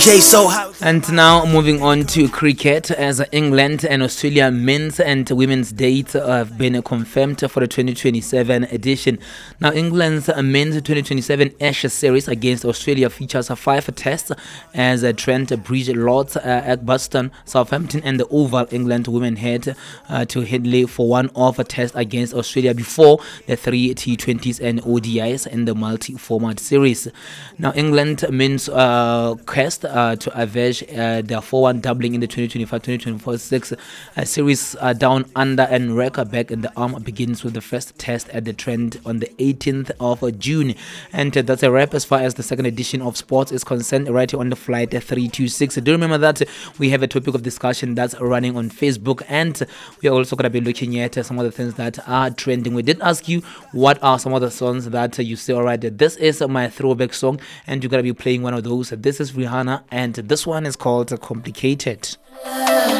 And now moving on to cricket, as England and Australia men's and women's dates have been confirmed for the 2027 edition. Now England's men's 2027 Ashes series against Australia features 5 tests as Trent Bridge, Lords, Edgbaston, Southampton and the Oval. England women head to Headley for one off test against Australia before the 3 T20s and ODIs in the multi-format series. Now England men's quest to avenge their 4-1 doubling in the 2025-2024 series down under and record back in the arm begins with the first test at the Trent on the 18th of June. And that's a wrap as far as the second edition of sports is concerned, right here on the flight 326. Do remember that we have a topic of discussion that's running on Facebook, and we are also going to be looking at some of the things that are trending. We did ask you what are some of the songs that you say, all right, this is my throwback song, and you're going to be playing one of those. This is Rihanna, and this one is called Complicated.